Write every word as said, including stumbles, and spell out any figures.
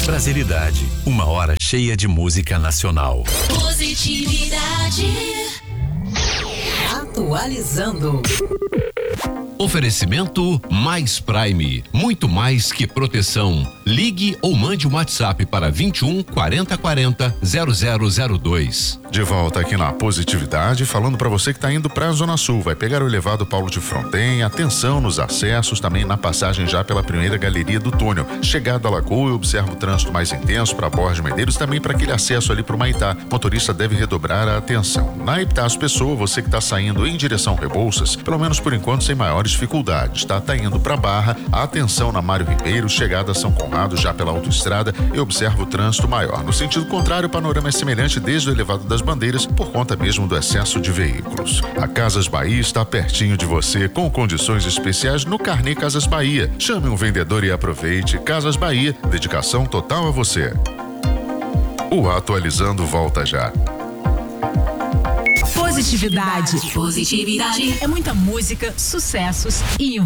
Brasilidade, uma hora cheia de música nacional. Positividade. Atualizando. Oferecimento Mais Prime, muito mais que proteção. Ligue ou mande um WhatsApp para vinte e um, quarenta, quarenta, zero zero zero dois. De volta aqui na Positividade, falando para você que está indo para a Zona Sul, vai pegar o elevado Paulo de Fronten, atenção nos acessos, também na passagem já pela primeira galeria do túnel. Chegada à Lagoa, observa o trânsito mais intenso para Borges Medeiros, também para aquele acesso ali para o Maitá. O motorista deve redobrar a atenção. Na Epitácio Pessoa, você que está saindo em direção Rebouças, pelo menos por enquanto sem maiores dificuldades, tá? Tá indo para Barra, atenção na Mário Ribeiro, chegada a São Conrado já pela autoestrada e observa o trânsito maior. No sentido contrário, o panorama é semelhante desde o elevado das Bandeiras por conta mesmo do excesso de veículos. A Casas Bahia está pertinho de você com condições especiais no Carnê Casas Bahia. Chame um vendedor e aproveite. Casas Bahia, dedicação total a você. O Atualizando volta já. Positividade. Positividade. É muita música, sucessos e